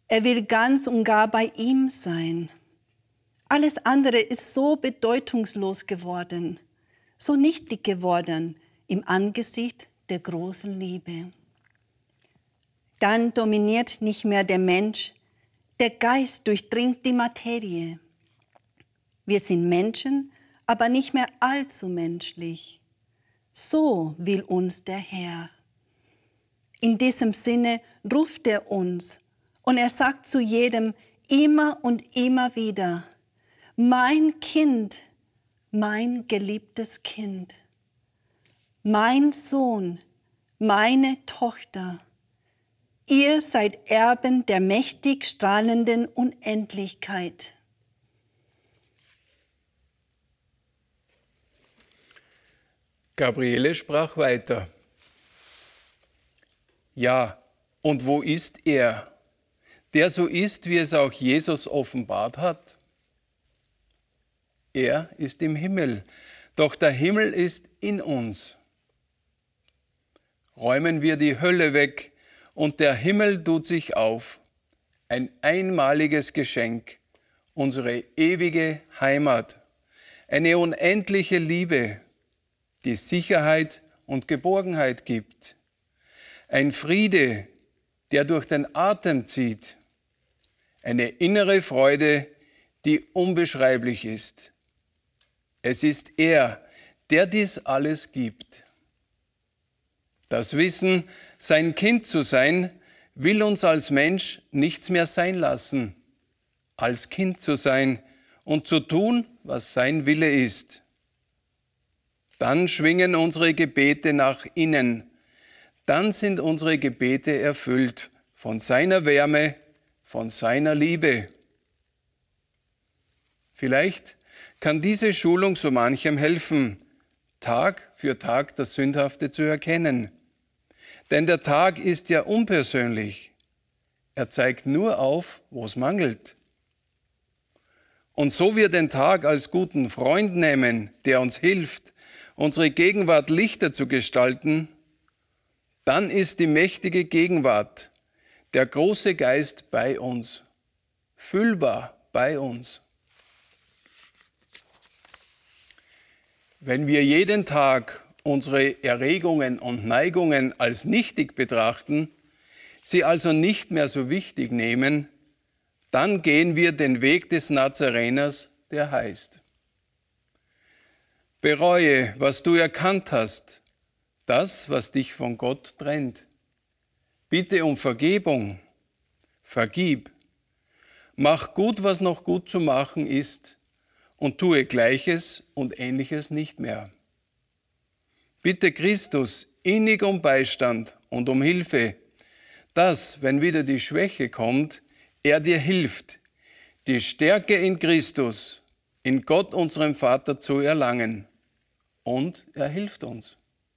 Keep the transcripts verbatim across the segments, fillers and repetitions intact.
Er will ganz und gar bei ihm sein. Alles andere ist so bedeutungslos geworden, so nichtig geworden im Angesicht der großen Liebe. Dann dominiert nicht mehr der Mensch, der Geist durchdringt die Materie. Wir sind Menschen, aber nicht mehr allzu menschlich. So will uns der Herr. In diesem Sinne ruft er uns und er sagt zu jedem immer und immer wieder: Mein Kind, mein geliebtes Kind, mein Sohn, meine Tochter, ihr seid Erben der mächtig strahlenden Unendlichkeit. Gabriele sprach weiter: Ja, und wo ist er, der so ist, wie es auch Jesus offenbart hat? Er ist im Himmel, doch der Himmel ist in uns. Räumen wir die Hölle weg und der Himmel tut sich auf. Ein einmaliges Geschenk, unsere ewige Heimat, eine unendliche Liebe, die Sicherheit und Geborgenheit gibt. Ein Friede, der durch den Atem zieht. Eine innere Freude, die unbeschreiblich ist. Es ist er, der dies alles gibt. Das Wissen, sein Kind zu sein, will uns als Mensch nichts mehr sein lassen, als Kind zu sein und zu tun, was sein Wille ist. Dann schwingen unsere Gebete nach innen. Dann sind unsere Gebete erfüllt von seiner Wärme, von seiner Liebe. Vielleicht kann diese Schulung so manchem helfen, Tag für Tag das Sündhafte zu erkennen. Denn der Tag ist ja unpersönlich. Er zeigt nur auf, wo es mangelt. Und so wir den Tag als guten Freund nehmen, der uns hilft, unsere Gegenwart lichter zu gestalten, dann ist die mächtige Gegenwart, der große Geist bei uns, fühlbar bei uns. Wenn wir jeden Tag unsere Erregungen und Neigungen als nichtig betrachten, sie also nicht mehr so wichtig nehmen, dann gehen wir den Weg des Nazareners, der heißt: Bereue, was du erkannt hast, das, was dich von Gott trennt. Bitte um Vergebung, vergib, mach gut, was noch gut zu machen ist, und tue Gleiches und Ähnliches nicht mehr. Bitte Christus innig um Beistand und um Hilfe, dass, wenn wieder die Schwäche kommt, er dir hilft, die Stärke in Christus, in Gott, unserem Vater, zu erlangen. Und er hilft uns.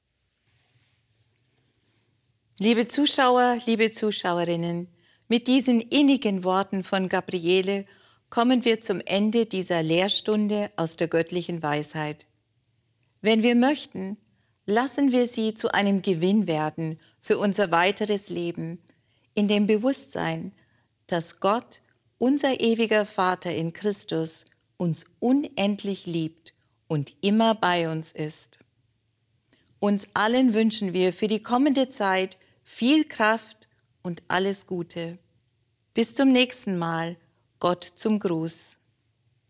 Liebe Zuschauer, liebe Zuschauerinnen, mit diesen innigen Worten von Gabriele kommen wir zum Ende dieser Lehrstunde aus der göttlichen Weisheit. Wenn wir möchten, lassen wir sie zu einem Gewinn werden für unser weiteres Leben, in dem Bewusstsein, dass Gott, unser ewiger Vater in Christus, uns unendlich liebt und immer bei uns ist. Uns allen wünschen wir für die kommende Zeit viel Kraft und alles Gute. Bis zum nächsten Mal. Gott zum Gruß.